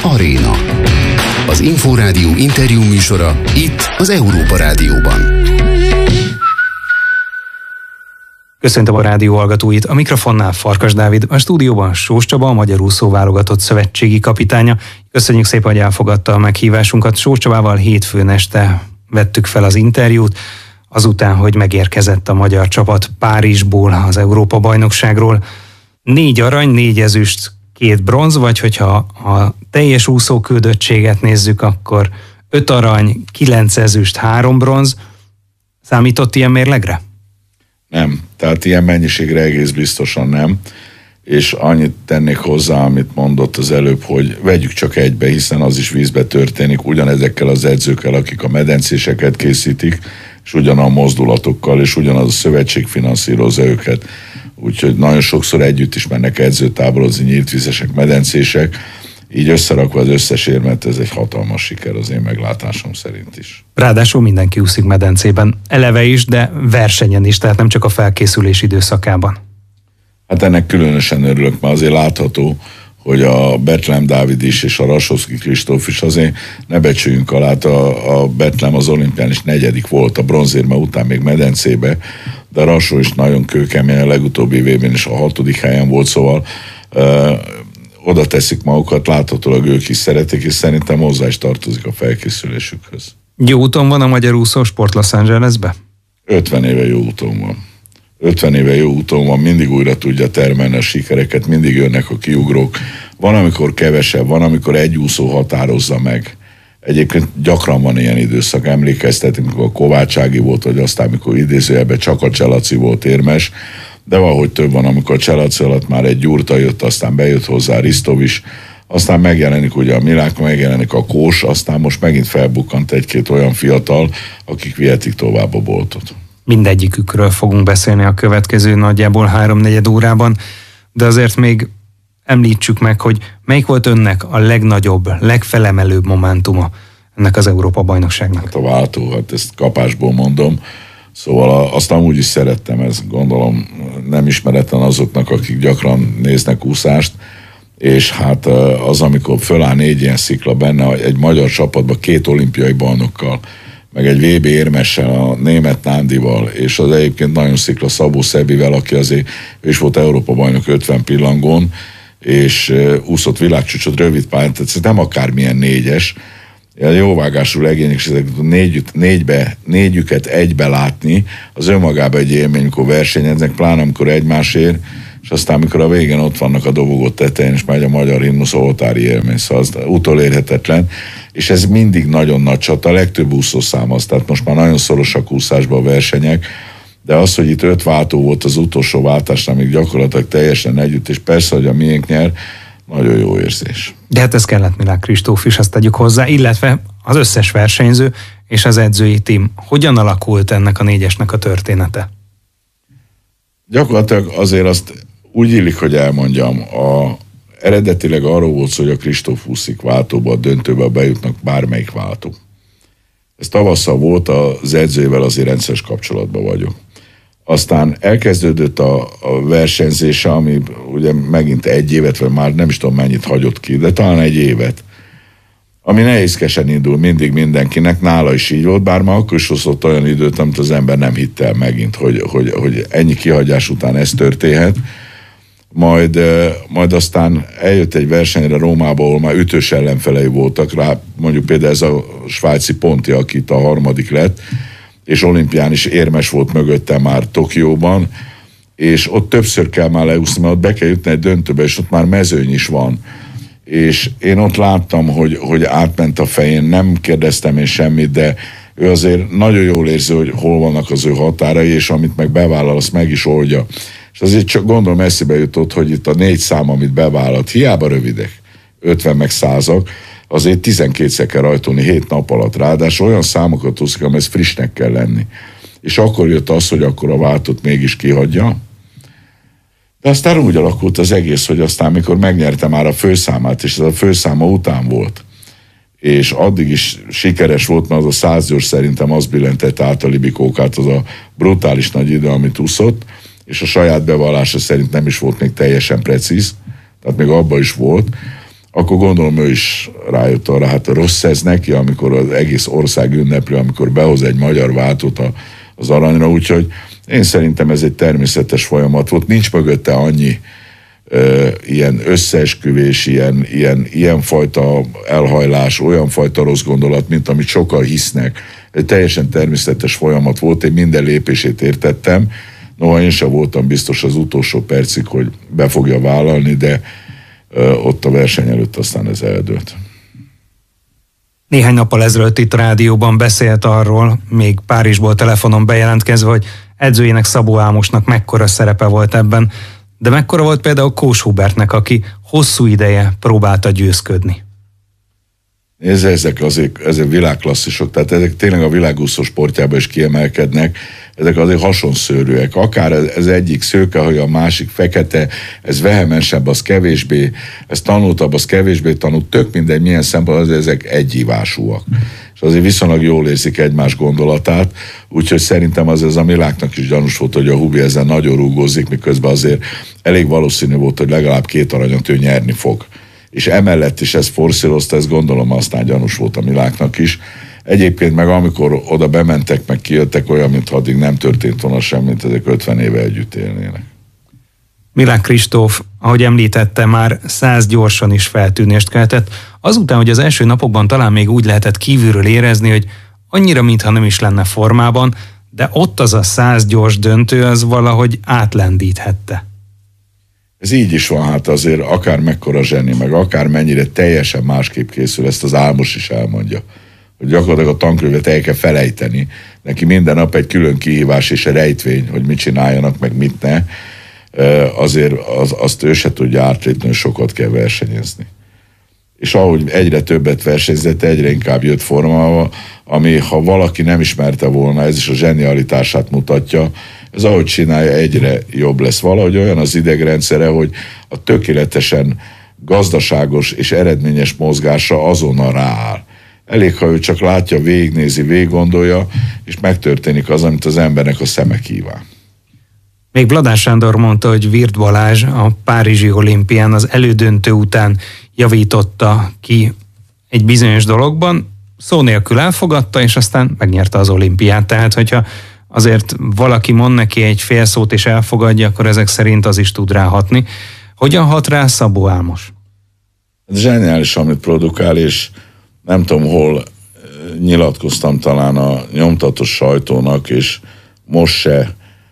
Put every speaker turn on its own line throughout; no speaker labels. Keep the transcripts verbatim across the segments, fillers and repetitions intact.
Aréna. Az Inforádió interjú műsora itt az Európa Rádióban.
Köszöntöm a rádió hallgatóit, a mikrofonnál Farkas Dávid, a stúdióban Sós Csaba, a Magyar Úszó válogatott szövetségi kapitánya. Köszönjük szépen, hogy elfogadta a meghívásunkat. Sós Csabával hétfőn este vettük fel az interjút, azután, hogy megérkezett a magyar csapat Párizsból, az Európa-bajnokságról. Négy arany, négy ezüst, két bronz, vagy hogyha a teljes úszóküldöttséget nézzük, akkor öt arany, kilenc ezüst, három bronz. Számított ilyen mérlegre?
Nem, tehát ilyen mennyiségre egész biztosan nem, és annyit tennék hozzá, amit mondott az előbb, hogy vegyük csak egybe, hiszen az is vízbe történik, ugyanezekkel az edzőkkel, akik a medencéseket készítik, és ugyanaz a mozdulatokkal, és ugyanaz a szövetség finanszírozza őket. Úgyhogy nagyon sokszor együtt is mennek edzőtáborozni, nyíltvizesek, medencések, így összerakva az összes érmet, ez egy hatalmas siker az én meglátásom szerint is.
Ráadásul mindenki úszik medencében, eleve is, de versenyen is, tehát nem csak a felkészülés időszakában.
Hát ennek különösen örülök, mert azért látható, hogy a Betlehem Dávid is és a Rasovszky Kristóf is, azért ne becsüljünk alá, a, a Betlehem az olimpián is negyedik volt, a bronzérme után még medencébe, de a Rasó is nagyon kőkemény, a legutóbbi évben is a hatodik helyen volt, szóval uh, oda teszik magukat, láthatólag ők is szeretik, és szerintem hozzá is tartozik a felkészülésükhöz.
Jó úton van a magyar úszósport Los Angelesbe?
ötven éve jó úton van. ötven éve jó úton van, mindig újra tudja termelni a sikereket, mindig jönnek a kiugrók. Van, amikor kevesebb, van, amikor egy úszó határozza meg. Egyébként gyakran van ilyen időszak, emlékeztetünk, amikor a Kovács Ági volt, vagy aztán, amikor idézőjelben csak a Cselaci volt érmes, de valahogy több van, amikor a Cselaci alatt már egy Gyurta jött, aztán bejött hozzá Risztov is, aztán megjelenik ugye a Milák, megjelenik a Kós, aztán most megint felbukkant egy-két olyan fiatal, akik vihetik tovább a boltot.
Mindegyikükről fogunk beszélni a következő nagyjából háromnegyed órában, de azért még említsük meg, hogy melyik volt önnek a legnagyobb, legfelemelőbb momentuma ennek az Európa-bajnokságnak?
Hát a váltó, hát ezt kapásból mondom. Szóval azt amúgy is szerettem, ezt gondolom nem ismeretlen azoknak, akik gyakran néznek úszást, és hát az, amikor föláll négy ilyen szikla benne egy magyar csapatban két olimpiai bajnokkal, meg egy vé bé érmessel, a német Nándival, és az egyébként nagyon szikla Szabó Szebivel, aki azért ő is volt Európa-bajnok ötven pillangón, és úszott világcsúcsot rövid pályán, tehát ez nem akármilyen négyes, jóvágású legények, és négy, négybe, négyüket egybe látni, az önmagában egy élmény, amikor versenyeznek, pláne amikor egymásért, és aztán amikor a végén ott vannak a dobogó tetején, és megy a magyar himnusz, oltári élmény, szóval az utolérhetetlen, és ez mindig nagyon nagy csata, a legtöbb úszószám az, tehát most már nagyon szorosak úszásban a versenyek, de az, hogy itt öt váltó volt az utolsó váltásnál, még gyakorlatilag teljesen együtt, és persze, hogy a miénk nyer, nagyon jó érzés.
De hát ez kellett Milák Kristóf is, azt tegyük hozzá, illetve az összes versenyző és az edzői tím. Hogyan alakult ennek a négyesnek a története?
Gyakorlatilag azért azt úgy illik, hogy elmondjam, a, eredetileg arról volt szó, hogy a Kristóf úszik váltóba, a döntőbe bejutnak bármelyik váltó. Ez tavasszal volt, az edzővel azért rendszeres kapcsolatban vagyok. Aztán elkezdődött a, a versenyzése, ami ugye megint egy évet, vagy már nem is tudom mennyit hagyott ki, de talán egy évet. Ami nehézkesen indul mindig mindenkinek, nála is így volt, bár már akkor is hozott olyan időt, amit az ember nem hitt el megint, hogy, hogy, hogy ennyi kihagyás után ez történhet. Majd, majd aztán eljött egy versenyre Rómába, ahol már ütős ellenfelei voltak rá, mondjuk például ez a svájci Ponti, aki itt a harmadik lett, és olimpián is érmes volt mögötte már Tokióban, és ott többször kell már leúszni, mert ott be kell jutni egy döntőbe, és ott már mezőny is van. És én ott láttam, hogy, hogy átment a fején, nem kérdeztem én semmit, de ő azért nagyon jól érzi, hogy hol vannak az ő határai, és amit meg bevállal, azt meg is oldja. És azért csak gondolom eszébe jutott, hogy itt a négy szám, amit bevállalt, hiába rövidek, ötven meg százak, azért tizenkétszer kell rajtolni hét nap alatt. Ráadásul olyan számokat úszik, amihez frissnek kell lenni. És akkor jött az, hogy akkor a váltót mégis kihagyja. De aztán úgy alakult az egész, hogy aztán, mikor megnyerte már a főszámát, és ez a főszáma után volt, és addig is sikeres volt, mert az a száz gyors szerintem az billentett át a libikókát, az a brutális nagy idő, amit úszott, és a saját bevallása szerint nem is volt még teljesen precíz, tehát még abban is volt. akkor gondolom ő is rájött arra, hát rossz ez neki, amikor az egész ország ünnepli, amikor behoz egy magyar váltót az aranyra, úgyhogy én szerintem ez egy természetes folyamat volt, nincs mögötte annyi ö, ilyen összeesküvés, ilyen, ilyen, ilyen fajta elhajlás, olyan fajta rossz gondolat, mint amit sokan hisznek. Egy teljesen természetes folyamat volt, én minden lépését értettem, noha én sem voltam biztos az utolsó percig, hogy be fogja vállalni, de ö, ott a verseny előtt aztán ez eldőlt.
Néhány nappal ezelőtt itt a rádióban beszélt arról, még Párizsból telefonon bejelentkezve, hogy edzőjének, Szabó Ámosnak mekkora szerepe volt ebben, de mekkora volt például Kós Hubertnek, aki hosszú ideje próbálta győzködni.
Nézd, ezek azért ezek világklasszisok, tehát ezek tényleg a világúszó sportjában is kiemelkednek, ezek azért hasonszőrűek. Akár ez egyik szőke, hogy a másik fekete, ez vehemensebb, az kevésbé, ez tanultabb, az kevésbé tanult, tök mindegy, milyen szempontból, ezek egyívásúak. És azért viszonylag jól érzik egymás gondolatát, úgyhogy szerintem az ez a Miláknak is gyanús volt, hogy a Hubi ezen nagyon rúgózik, miközben azért elég valószínű volt, hogy legalább két aranyat ő nyerni fog. És emellett is ez forszírozta, ez gondolom aztán gyanús volt a Miláknak is. Egyébként meg amikor oda bementek, meg kijöttek, olyan, mintha addig nem történt volna semmi, mint ezek ötven éve együtt élnének.
Milák Kristóf, ahogy említette, már száz gyorsan is feltűnést keltett. Azután, hogy az első napokban talán még úgy lehetett kívülről érezni, hogy annyira, mintha nem is lenne formában, de ott az a száz gyors döntő, az valahogy átlendíthette.
Ez így is van, hát azért akár mekkora zseni, meg akár mennyire teljesen másképp készül, ezt az Álmos is elmondja. Hogy gyakorlatilag a tankönyvet el kell felejteni. Neki minden nap egy külön kihívás és egy rejtvény, hogy mit csináljanak, meg mit ne. Azért az, azt ő se tudja átlépni, hogy sokat kell versenyezni. És ahogy egyre többet versenyzett, egyre inkább jött formával, ami ha valaki nem ismerte volna, ez is a zsenialitását mutatja, ez ahogy csinálja, egyre jobb lesz. Valahogy olyan az idegrendszere, hogy a tökéletesen gazdaságos és eredményes mozgása azonnal rááll. Elég, ha ő csak látja, végignézi, végiggondolja, és megtörténik az, amit az embernek a szeme kíván.
Még Vladár Sándor mondta, hogy Virth Balázs a párizsi olimpián az elődöntő után javította ki egy bizonyos dologban, szó nélkül elfogadta, és aztán megnyerte az olimpiát. Tehát, hogyha azért valaki mond neki egy fél szót és elfogadja, akkor ezek szerint az is tud ráhatni. Hogyan hat rá Szabó Ámos?
Zseniális, amit produkál, és nem tudom, hol nyilatkoztam talán a nyomtatott sajtónak, és most se,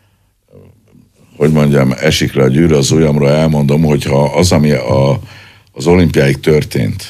hogy mondjam, esik le a gyűrű az ujjamra, elmondom, hogyha az, ami a, az olimpiáig történt,